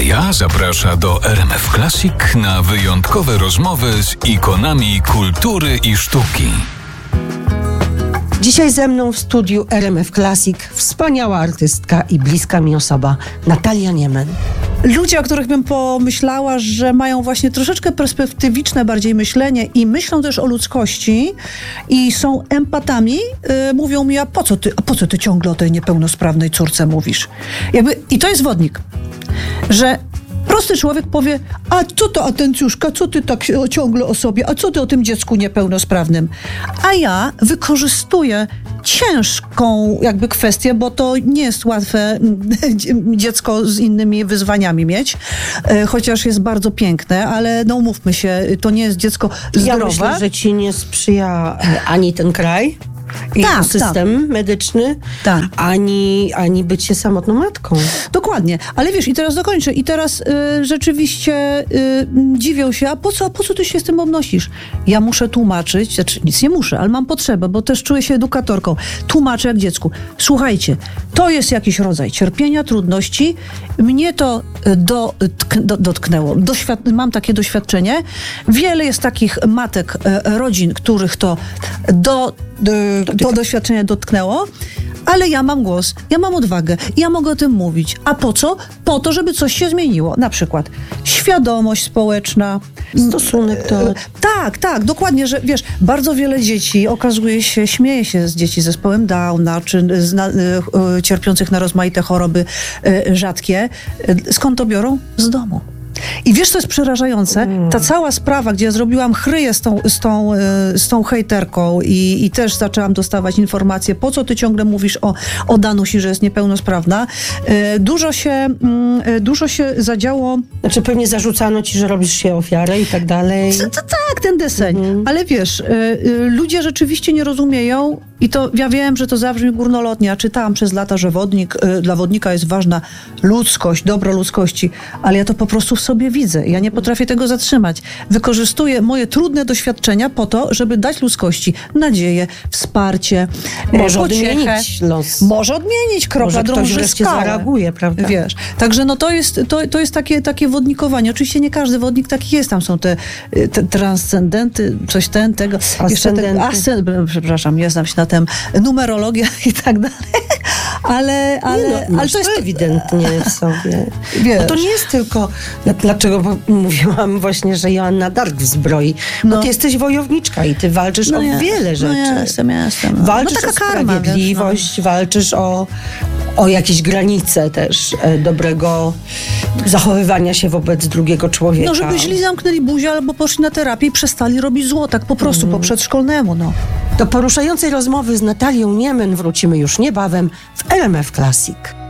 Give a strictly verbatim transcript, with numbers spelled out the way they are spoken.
Maja zaprasza do R M F Classic na wyjątkowe rozmowy z ikonami kultury i sztuki. Dzisiaj ze mną w studiu R M F Classic wspaniała artystka i bliska mi osoba, Natalia Niemen. Ludzie, o których bym pomyślała, że mają właśnie troszeczkę perspektywiczne bardziej myślenie i myślą też o ludzkości i są empatami, yy, mówią mi, a po co ty, a po co ty ciągle o tej niepełnosprawnej córce mówisz? Jakby, i to jest wodnik, że prosty człowiek powie, a co to Atencjuszka, co ty tak ciągle o sobie, a co ty o tym dziecku niepełnosprawnym? A ja wykorzystuję ciężką jakby kwestię, bo to nie jest łatwe dziecko z innymi wyzwaniami mieć, chociaż jest bardzo piękne, ale no umówmy się, to nie jest dziecko zdrowe. Ja myślę, że ci nie sprzyja ani ten kraj, i tak, system tak. medyczny, tak. ani, ani bycie samotną matką. Dokładnie. Ale wiesz, i teraz dokończę. I teraz y, rzeczywiście y, dziwią się, a po co, a po co ty się z tym obnosisz? Ja muszę tłumaczyć, znaczy nic nie muszę, ale mam potrzebę, bo też czuję się edukatorką. Tłumaczę jak dziecku. Słuchajcie, to jest jakiś rodzaj cierpienia, trudności. Mnie to do, do, dotknęło. Doświad- mam takie doświadczenie. Wiele jest takich matek, e, rodzin, których to do to doświadczenie dotknęło, ale ja mam głos, ja mam odwagę, ja mogę o tym mówić. A po co? Po to, żeby coś się zmieniło. Na przykład świadomość społeczna. Stosunek do... Tak, tak, dokładnie, że wiesz, bardzo wiele dzieci okazuje się, śmieje się z dzieci z zespołem Downa, czy z na, y, cierpiących na rozmaite choroby y, rzadkie. Y, skąd to biorą? Z domu. I wiesz, co jest przerażające? Ta cała sprawa, gdzie ja zrobiłam chryję z tą, z tą, z tą hejterką i, i też zaczęłam dostawać informacje, po co ty ciągle mówisz o, o Danusi, że jest niepełnosprawna. Dużo się, dużo się zadziało. Znaczy pewnie zarzucano ci, że robisz się ofiarę i tak dalej. To, to, tak, ten deseń. Mhm. Ale wiesz, ludzie rzeczywiście nie rozumieją i to ja wiem, że to zabrzmi górnolotnie. Ja czytałam przez lata, że wodnik, dla wodnika jest ważna ludzkość, dobro ludzkości, ale ja to po prostu w sobie widzę. Ja nie potrafię tego zatrzymać. Wykorzystuję moje trudne doświadczenia po to, żeby dać ludzkości nadzieję, wsparcie, Może pociechę. odmienić los. Może odmienić, kropla Może ktoś drąży wreszcie skałę. zareaguje, prawda? Wiesz. Także no to jest, to, to jest takie, takie wodnikowanie. Oczywiście nie każdy wodnik taki jest. Tam są te, te transcendenty, coś ten, tego. Jeszcze te, ascend, przepraszam, nie znam się na tym, numerologia i tak dalej. Ale, ale, nie no, ale to jest ewidentnie w sobie. Wiesz. No to nie jest tylko, dlaczego mówiłam właśnie, że Joanna Dark w zbroi, no. bo ty jesteś wojowniczka i ty walczysz no o ja, wiele rzeczy. No jestem, ja jestem. No. Walczysz no taka o karma, sprawiedliwość, wiesz, no. walczysz o, o jakieś granice też e, dobrego zachowywania się wobec drugiego człowieka. No żeby źli zamknęli buzię albo poszli na terapię i przestali robić zło, tak po prostu, mm. po przedszkolnemu, no. Do poruszającej rozmowy z Natalią Niemen wrócimy już niebawem w R M F Classic.